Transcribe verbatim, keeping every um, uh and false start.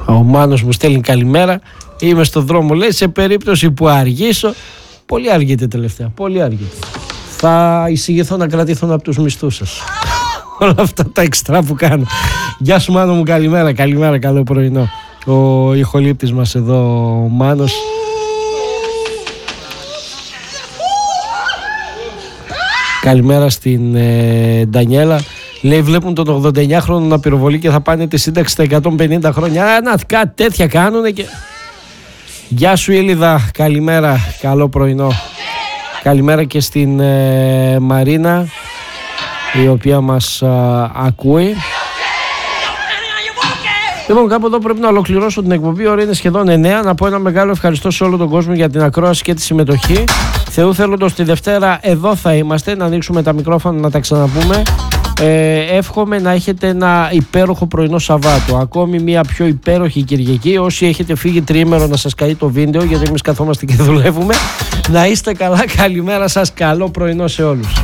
Ο Μάνος μου στέλνει καλημέρα. Είμαι στο δρόμο, λέει, σε περίπτωση που αργήσω. Πολύ αργείτε τελευταία, πολύ αργείτε. Θα εισηγηθώ να κρατηθούν από τους μισθούς σας. Όλα αυτά τα εξτρά που κάνω. Γεια σου Μάνο μου, καλημέρα, καλημέρα, καλό πρωινό. Ο ηχολήπτης μας εδώ, ο Μάνος. Καλημέρα στην ε, Ντανιέλα. Λέει, βλέπουν τον ογδόντα εννιά χρόνο να πυροβολεί και θα πάνε τη σύνταξη στα εκατόν πενήντα χρόνια. Α, να, κάτι τέτοια κάνουνε και... Γεια σου Ηλίδα, καλημέρα, καλό πρωινό. Καλημέρα και στην ε, Μαρίνα, η οποία μας α, ακούει. Λοιπόν, κάπου εδώ πρέπει να ολοκληρώσω την εκπομπή. Η ώρα είναι σχεδόν εννιά. Να πω ένα μεγάλο ευχαριστώ σε όλο τον κόσμο για την ακρόαση και τη συμμετοχή. Θεού θέλοντος, τη Δευτέρα εδώ θα είμαστε. Να ανοίξουμε τα μικρόφωνα να τα ξαναπούμε. Ε, εύχομαι να έχετε ένα υπέροχο πρωινό Σαββάτο. Ακόμη μια πιο υπέροχη Κυριακή. Όσοι έχετε φύγει τριήμερο, να σας καεί το βίντεο, γιατί εμείς καθόμαστε και δουλεύουμε. Να είστε καλά, καλημέρα σας, καλό πρωινό σε όλους.